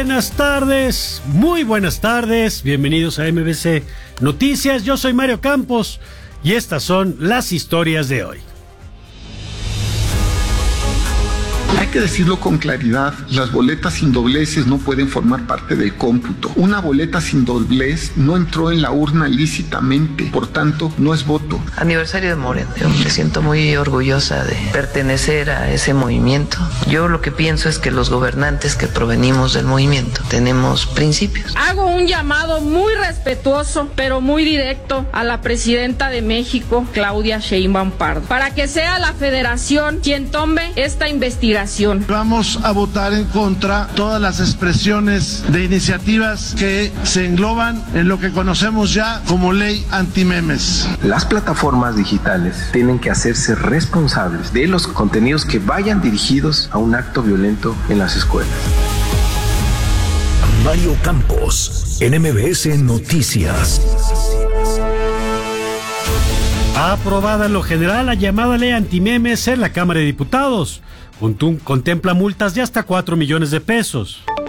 buenas tardes, muy buenas tardes, bienvenidos a MBC Noticias, yo soy Mario Campos y estas son las historias de hoy. Hay que decirlo con claridad, las boletas sin dobleces no pueden formar parte del cómputo. Una boleta sin doblez no entró en la urna lícitamente, por tanto, no es voto. Aniversario de Morena. Yo me siento muy orgullosa de pertenecer a ese movimiento. Yo lo que pienso es que los gobernantes que provenimos del movimiento tenemos principios. Hago un llamado muy respetuoso, pero muy directo a la presidenta de México, Claudia Sheinbaum Pardo, para que sea la Federación quien tome esta investigación. Vamos a votar en contra todas las expresiones de iniciativas que se engloban en lo que conocemos ya como ley antimemes. Las plataformas digitales tienen que hacerse responsables de los contenidos que vayan dirigidos a un acto violento en las escuelas. Mario Campos, en MBS Noticias. Ha aprobada en lo general la llamada ley antimemes en la Cámara de Diputados. Contempla multas de hasta 4 millones de pesos.